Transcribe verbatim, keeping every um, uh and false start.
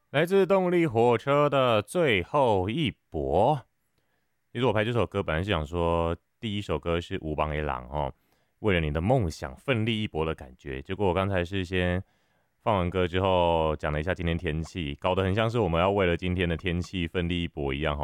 来自动力火车的最后一搏。其实我拍这首歌本来是想说，第一首歌是吴邦 A 郎哦，为了你的梦想奋力一搏的感觉。结果我刚才是先放完歌之后讲了一下今天天气，搞得很像是我们要为了今天的天气奋力一搏一样